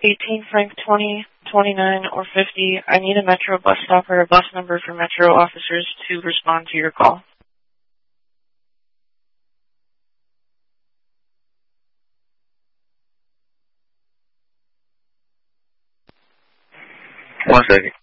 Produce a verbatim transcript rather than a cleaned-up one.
eighteen Frank twenty, twenty-nine, or fifty. I need a Metro bus stop or a bus number for Metro officers to respond to your call. One second.